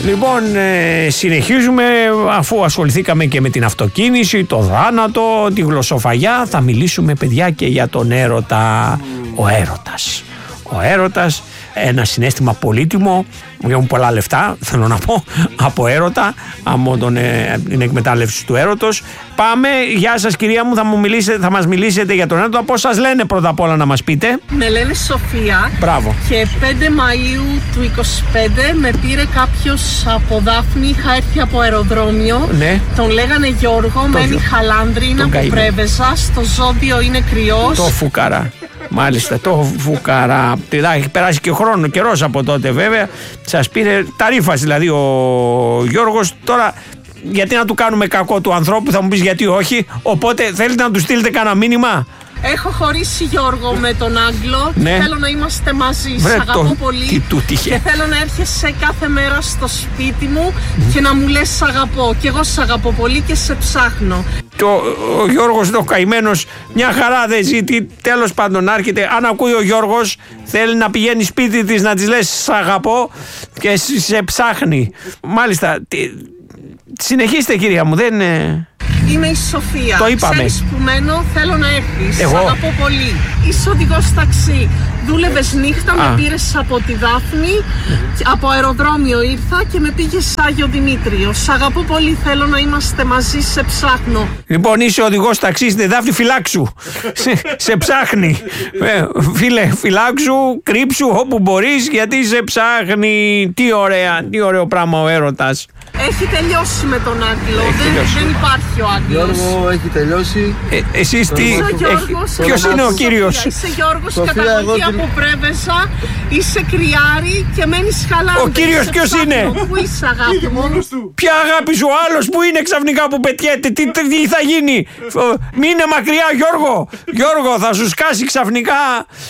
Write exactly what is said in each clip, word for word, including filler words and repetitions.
Λοιπόν, ε, συνεχίζουμε, αφού ασχοληθήκαμε και με την αυτοκίνηση, το θάνατο, τη γλωσσοφαγιά, θα μιλήσουμε, παιδιά, και για τον έρωτα. Ο έρωτας. Ο έρωτας, ένα συναίσθημα πολύτιμο, βγαίνουν πολλά λεφτά, θέλω να πω, από έρωτα, από τον, ε, την εκμετάλλευση του έρωτος. Πάμε, γεια σας κυρία μου, θα, μου μιλήσετε, θα μας μιλήσετε για τον έρωτα. Πώς σας λένε πρώτα απ' όλα, να μας πείτε? Με λένε Σοφία. Μπράβο. Και πέντε Μαΐου του είκοσι πέντε με πήρε κάποιος από Δάφνη, είχα έρθει από αεροδρόμιο. Ναι. Τον λέγανε Γιώργο, μένει Γιο... Χαλάνδρη, είναι από Πρέβεζα, στο ζώδιο είναι κρυός. Το φουκαρά. Μάλιστα, το φουκαρά. Έχει περάσει και χρόνο, καιρός από τότε βέβαια. Σας πήρε ταρίφας δηλαδή ο Γιώργος. Τώρα, γιατί να του κάνουμε κακό του ανθρώπου, θα μου πεις γιατί όχι. Οπότε θέλετε να του στείλετε κανένα μήνυμα? Έχω χωρίσει, Γιώργο, με τον Άγγλο. Ναι. Και θέλω να είμαστε μαζί. Βρε, σ' αγαπώ το... πολύ. Τι του τύχε. Και θέλω να έρχεσαι κάθε μέρα στο σπίτι μου mm. και να μου λες σ' αγαπώ. Και εγώ σ' αγαπώ πολύ και σε ψάχνω. Το, ο Γιώργος ο καημένος μια χαρά δεν ζητεί, τέλος πάντων να έρχεται. Αν ακούει ο Γιώργος, θέλει να πηγαίνει σπίτι της να της λες σ' αγαπώ και σε ψάχνει. Μάλιστα, τι, συνεχίστε κυρία μου, δεν... Είμαι η Σοφία. Το είπαμε. Ξέρεις που μένω, θέλω να έρθεις. Εγώ. Σ' αγαπώ πολύ. Είσαι οδηγός ταξί. Δούλευες νύχτα, Α. με πήρες από τη Δάφνη, από αεροδρόμιο ήρθα και με πήγες Άγιο Δημήτριο. Σ' αγαπώ πολύ, θέλω να είμαστε μαζί, σε ψάχνω. Λοιπόν, είσαι οδηγός ταξί στη Δάφνη, φυλάξου. σε, σε ψάχνει. Ε, φίλε, φυλάξου, κρύψου όπου μπορείς, γιατί σε ψάχνει. Τι ωραία, τι ωραίο πράγμα ο έρωτας. Έχει τελειώσει με τον Άγγλο. Δεν, δεν υπάρχει ο Άγγλος. Γιώργο, έχει τελειώσει. Ε, εσείς τι. Ποιος είναι ο κύριος? Είσαι Γιώργος, καταγωγή από Πρέβεζα. Είσαι κρυάρι και μένεις Χαλάνδρη. Ο κύριος ποιος είναι? Πού είσαι, αγάπη μου? Ποια αγάπη σου? Άλλος που είναι ξαφνικά που πετιέται? Τι, τι θα γίνει? Μείνε μακριά, Γιώργο. Γιώργο, θα σου σκάσει ξαφνικά.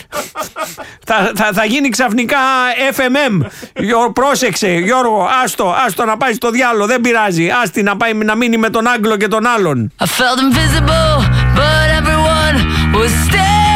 θα, θα, θα γίνει ξαφνικά εφ εμ εμ. Πρόσεξε, Γιώργο, άστο, άστο να πάει στο διάλο, δεν πειράζει. Άστη να πάει να μείνει με τον Άγγλο και τον άλλον. I felt invisible, but everyone was staying.